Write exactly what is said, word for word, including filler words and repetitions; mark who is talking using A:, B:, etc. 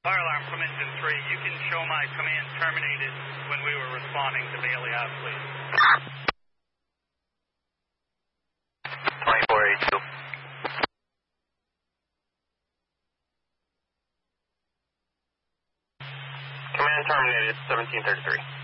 A: Fire alarm from engine three. You can show my command terminated when we were responding to Bailey Ave, please.
B: twenty-four eighty-two. Command terminated, seventeen thirty-three.